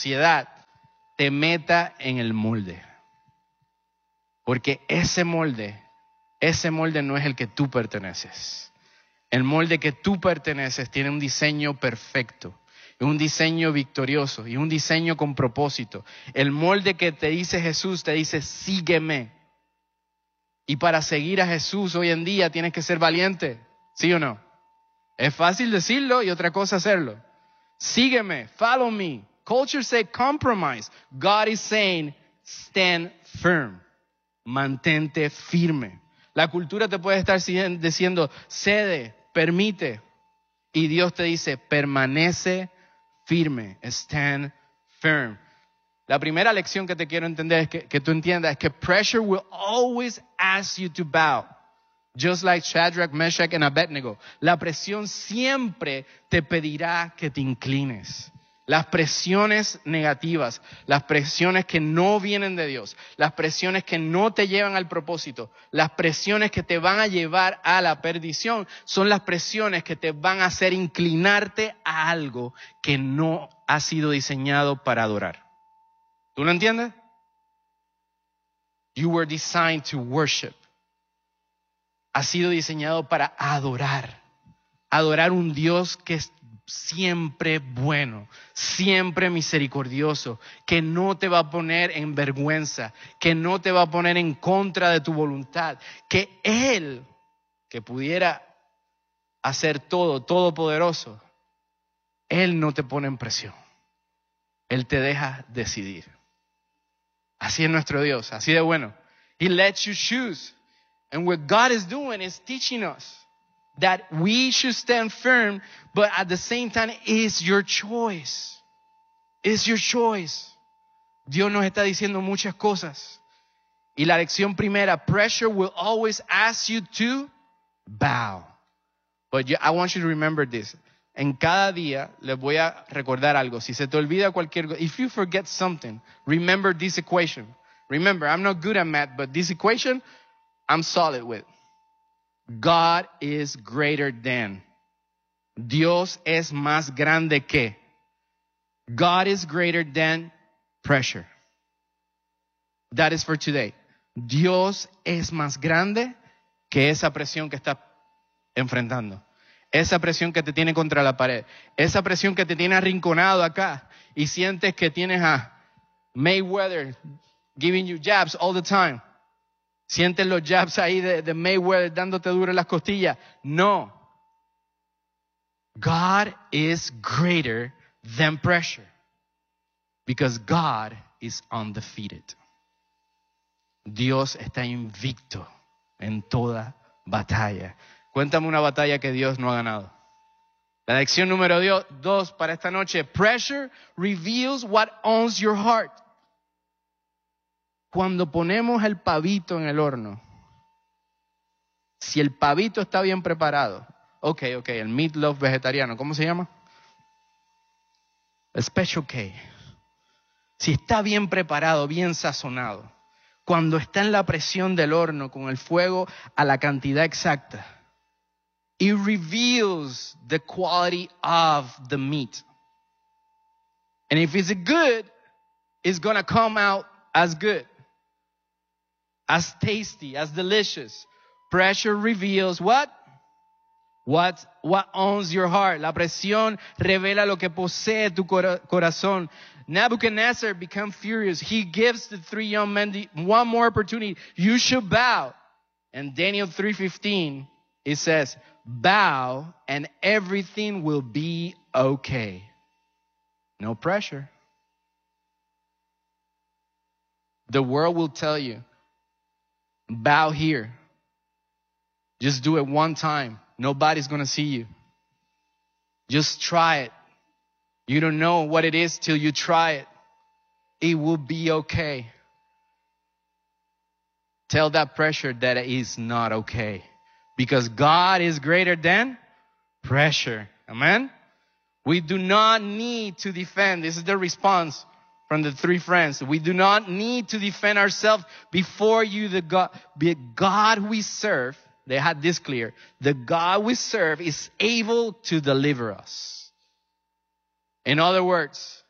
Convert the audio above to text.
sociedad te meta en el molde. Porque ese molde no es el que tú perteneces. El molde que tú perteneces tiene un diseño perfecto, un diseño victorioso y un diseño con propósito. El molde que te dice Jesús te dice, sígueme. Y para seguir a Jesús hoy en día tienes que ser valiente, ¿sí o no? Es fácil decirlo y otra cosa hacerlo. Sígueme, follow me. Culture say compromise. God is saying stand firm. Mantente firme. La cultura te puede estar diciendo cede, permite. Y Dios te dice permanece firme. Stand firm. La primera lección que te quiero entender es que tú entiendas es que pressure will always ask you to bow. Just like Shadrach, Meshach and Abednego. La presión siempre te pedirá que te inclines. Las presiones negativas, las presiones que no vienen de Dios, las presiones que no te llevan al propósito, las presiones que te van a llevar a la perdición, son las presiones que te van a hacer inclinarte a algo que no ha sido diseñado para adorar. ¿Tú lo entiendes? You were designed to worship. Ha sido diseñado para adorar. Adorar un Dios que es siempre bueno, siempre misericordioso, que no te va a poner en vergüenza, que no te va a poner en contra de tu voluntad, que Él, que pudiera hacer todo, todopoderoso, Él no te pone en presión. Él te deja decidir. Así es nuestro Dios, así de bueno. He lets you choose. And what God is doing is teaching us that we should stand firm, but at the same time, it's your choice. It's your choice. Dios nos está diciendo muchas cosas. Y la lección primera, pressure will always ask you to bow. But I want you to remember this. En cada día les voy a recordar algo. Si se te olvida cualquier cosa, if you forget something, remember this equation. Remember, I'm not good at math, but this equation, I'm solid with. God is greater than. Dios es más grande que. God is greater than pressure. That is for today. Dios es más grande que esa presión que estás enfrentando. Esa presión que te tiene contra la pared. Esa presión que te tiene arrinconado acá. Y sientes que tienes a Mayweather giving you jabs all the time. Sientes los jabs ahí de Mayweather dándote duro en las costillas. No. God is greater than pressure. Because God is undefeated. Dios está invicto en toda batalla. Cuéntame una batalla que Dios no ha ganado. La lección número 2 para esta noche. Pressure reveals what owns your heart. Cuando ponemos el pavito en el horno, si el pavito está bien preparado, el meatloaf vegetariano, ¿cómo se llama? El special K. Si está bien preparado, bien sazonado, cuando está en la presión del horno con el fuego a la cantidad exacta, it reveals the quality of the meat. And if it's good, it's going to come out as good, as tasty, as delicious. Pressure reveals what? What owns your heart. La presión revela lo que posee tu corazón. Nebuchadnezzar became furious. He gives the 3 young men one more opportunity. You should bow. And Daniel 3:15, it says, bow and everything will be okay. No pressure. The world will tell you, bow here. Just do it one time. Nobody's going to see you. Just try it. You don't know what it is till you try it. It will be okay. Tell that pressure that it is not okay. Because God is greater than pressure. Amen? We do not need to defend. This is the response from the 3 friends. We do not need to defend ourselves before you. The God we serve, they had this clear. The God we serve is able to deliver us. In other words,